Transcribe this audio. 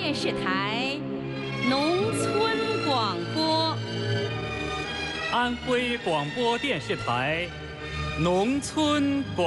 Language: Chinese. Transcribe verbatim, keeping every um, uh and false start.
电视台农村广播。 安徽广播电视台农村广。